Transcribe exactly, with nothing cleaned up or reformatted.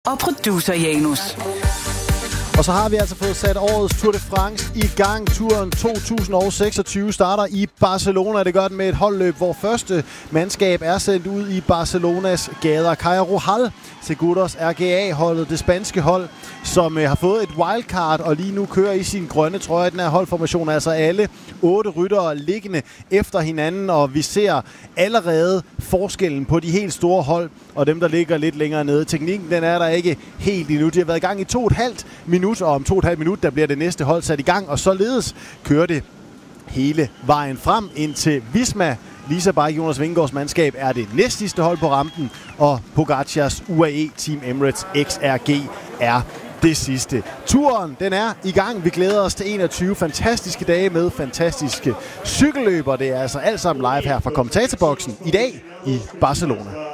og producer Janus. Og så har vi altså fået sat årets Tour de France i gang. Turen to tusind og seksogtyve starter i Barcelona. Det gør den med et holdløb, hvor første mandskab er sendt ud i Barcelonas gader. Caja Rural Seguros R G A-holdet, det spanske hold, som øh, har fået et wildcard og lige nu kører i sin grønne trøje. Den her holdformation er altså alle otte ryttere liggende efter hinanden, og vi ser allerede forskellen på de helt store hold og dem, der ligger lidt længere nede. Teknikken, den er der ikke helt endnu. De har været i gang i to og et halvt minut, og om to og et halvt minut, der bliver det næste hold sat i gang, og således kører det hele vejen frem indtil Visma. Lisa Bike, Jonas Vingegaards mandskab, er det næstsidste hold på rampen, og Pogacars U A E Team Emirates X R G er det sidste. Turen, den er i gang. Vi glæder os til enogtyve fantastiske dage med fantastiske cykelløber. Det er altså alt sammen live her fra kommentatorboksen i dag i Barcelona.